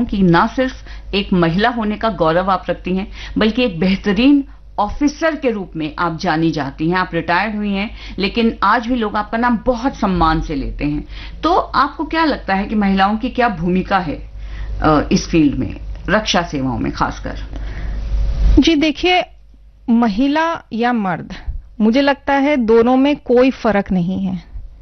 कि ना सिर्फ एक महिला होने का गौरव आप रखती हैं, बल्कि एक बेहतरीन ऑफिसर के रूप में आप जानी जाती हैं। आप रिटायर्ड हुई हैं, लेकिन आज भी लोग आपका नाम बहुत सम्मान से लेते हैं। तो आपको क्या लगता है कि महिलाओं की क्या भूमिका है इस फील्ड में, रक्षा सेवाओं में खासकर? जी देखिए, महिला या मर्द, मुझे लगता है दोनों में कोई फर्क नहीं है।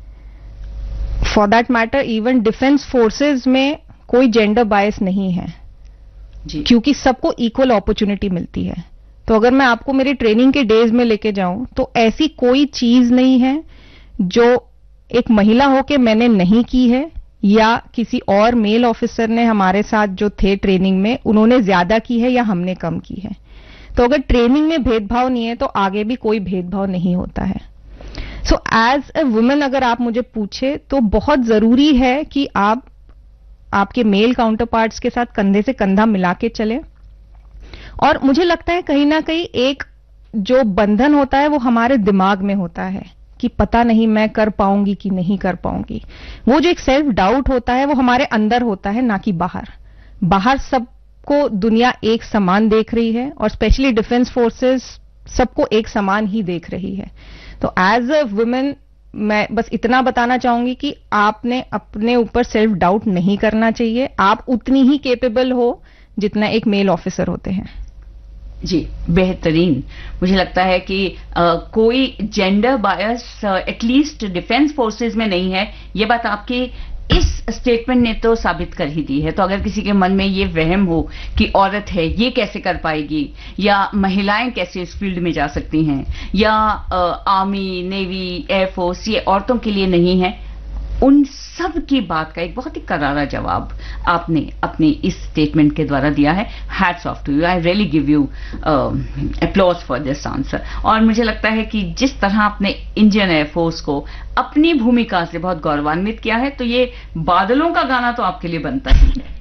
For that matter even defence forces में कोई जेंडर बायस नहीं है जी। क्योंकि सबको इक्वल अपॉर्चुनिटी मिलती है। तो अगर मैं आपको मेरी ट्रेनिंग के डेज में लेके जाऊं तो ऐसी कोई चीज नहीं है जो एक महिला होके मैंने नहीं की है या किसी और मेल ऑफिसर ने हमारे साथ जो थे ट्रेनिंग में उन्होंने ज्यादा की है या हमने कम की है। तो अगर ट्रेनिंग में भेदभाव नहीं है तो आगे भी कोई भेदभाव नहीं होता है। सो एज ए वुमेन अगर आप मुझे पूछे तो बहुत जरूरी है कि आप आपके मेल काउंटर पार्ट्स के साथ कंधे से कंधा मिला के चलें। और मुझे लगता है कहीं ना कहीं एक जो बंधन होता है वो हमारे दिमाग में होता है कि पता नहीं मैं कर पाऊंगी कि नहीं कर पाऊंगी। वो जो एक सेल्फ डाउट होता है वो हमारे अंदर होता है, ना कि बाहर। बाहर सबको दुनिया एक समान देख रही है और स्पेशली डिफेंस फोर्सेस सबको एक समान ही देख रही है। तो एज अ वुमेन मैं बस इतना बताना चाहूंगी कि आपने अपने ऊपर सेल्फ डाउट नहीं करना चाहिए। आप उतनी ही कैपेबल हो जितना एक मेल ऑफिसर होते हैं। जी, बेहतरीन। मुझे लगता है कि कोई gender bias at least defence forces में नहीं है। ये बात आपकी इस स्टेटमेंट ने तो साबित कर ही दी है। तो अगर किसी के मन में ये वहम हो कि औरत है ये कैसे कर पाएगी, या महिलाएं कैसे इस फील्ड में जा सकती हैं, या आर्मी, नेवी, एयरफोर्स ये औरतों के लिए नहीं है, उन सब की बात का एक बहुत ही करारा जवाब आपने अपने इस स्टेटमेंट के द्वारा दिया है। Hats off to you, I really give you applause for this answer. और मुझे लगता है कि जिस तरह आपने इंडियन एयरफोर्स को अपनी भूमिका से बहुत गौरवान्वित किया है, तो ये बादलों का गाना तो आपके लिए बनता ही है।